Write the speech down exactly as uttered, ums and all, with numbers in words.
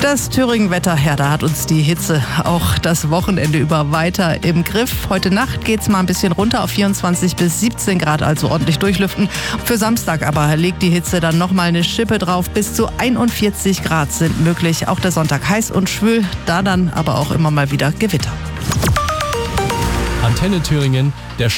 Das Thüringen-Wetter, ja, da hat uns die Hitze auch das Wochenende über weiter im Griff. Heute Nacht geht's mal ein bisschen runter auf vierundzwanzig bis siebzehn Grad, also ordentlich durchlüften. Für Samstag aber legt die Hitze dann nochmal eine Schippe drauf. Bis zu einundvierzig Grad sind möglich. Auch der Sonntag heiß und schwül, da dann aber auch immer mal wieder Gewitter. Antenne Thüringen, der